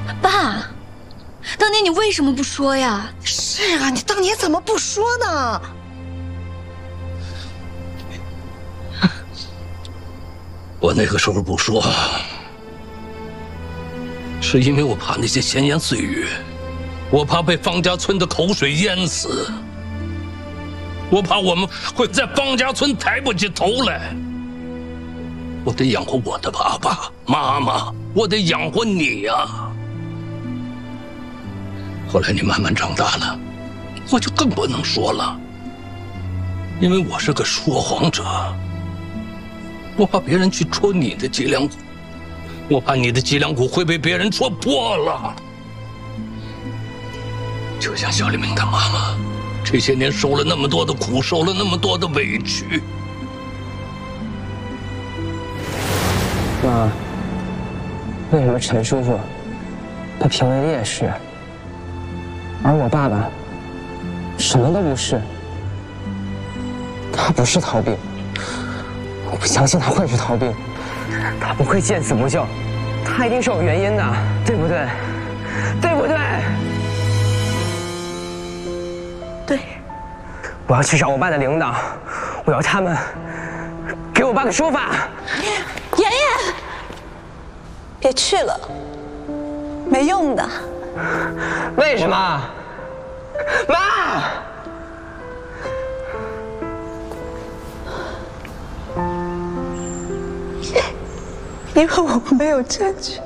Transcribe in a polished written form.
爸，当年你为什么不说呀？ 是啊，你当年怎么不说呢？ 我那个时候不说，是因为我怕那些闲言碎语，我怕被方家村的口水淹死，我怕我们会在方家村抬不起头来。我得养活我的爸爸妈妈，我得养活你呀。后来你慢慢长大了，我就更不能说了，因为我是个说谎者。我怕别人去戳你的脊梁骨，我怕你的脊梁骨会被别人戳破了。就像小李明他妈妈，这些年受了那么多的苦，受了那么多的委屈。 妈，为什么陈叔叔他评为烈士，而我爸爸什么都不是？他不是逃兵，我不相信他会是逃兵，他不会见死不救，他一定是有原因的，对不对？对不对？ 对。 我要去找我爸的领导，我要他们给我爸个说法。 妍妍，别去了，没用的。 为什么？妈！ 因为我们没有证据。